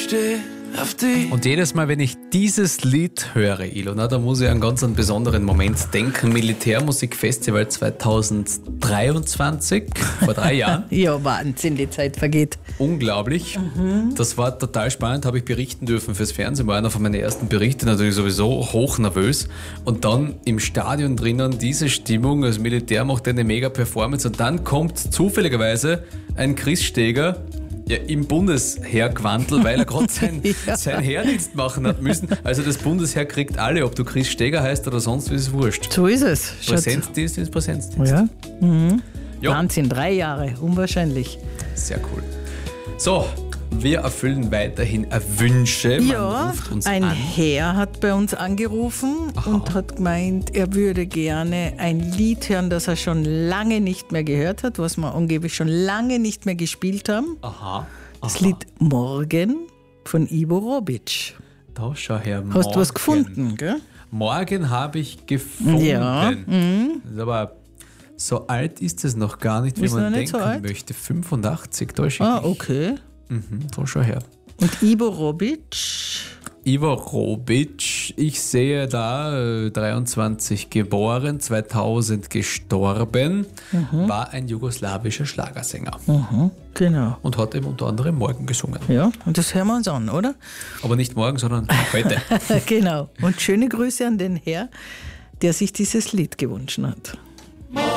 steh auf dich. Und jedes Mal, wenn ich dieses Lied höre, Ilona, da muss ich an ganz einen besonderen Moment denken. Militärmusikfestival 2023, vor 3 Jahren. Ja, Wahnsinn, die Zeit vergeht. Unglaublich. Das war total spannend, habe ich berichten dürfen fürs Fernsehen. War einer von meinen ersten Berichte, natürlich sowieso hochnervös. Und dann im Stadion drinnen diese Stimmung, das Militär macht eine mega Performance und dann kommt zufälligerweise ein Chris Steger, ja, im Bundesheergewandel, weil er gerade sein Heerdienst machen hat müssen. Also das Bundesheer kriegt alle, ob du Chris Steger heißt oder sonst, wie, ist wurscht. So ist es. Präsenzdienst ist Präsenzdienst. Ja. Ja. Wahnsinn, 3 Jahre, unwahrscheinlich. Sehr cool. So, wir erfüllen weiterhin Wünsche. Man ruft uns ein an. Herr hat bei uns angerufen und hat gemeint, er würde gerne ein Lied hören, das er schon lange nicht mehr gehört hat, was wir angeblich schon lange nicht mehr gespielt haben. Aha. Das Lied Morgen von Ivo Robic. Da schau her. Hast du was gefunden, gell? Morgen habe ich gefunden. Ja. Das ist aber so alt ist es noch gar nicht, wie Ist man noch nicht denken so alt? möchte. 85, da schicke ich. Okay. Da schau her. Und Ivo Robic? Ivo Robic, ich sehe da 23 geboren, 2000 gestorben, war ein jugoslawischer Schlagersänger Genau. und hat eben unter anderem Morgen gesungen. Ja, und das hören wir uns an, oder? Aber nicht morgen, sondern heute. Genau. Und schöne Grüße an den Herr, der sich dieses Lied gewünscht hat.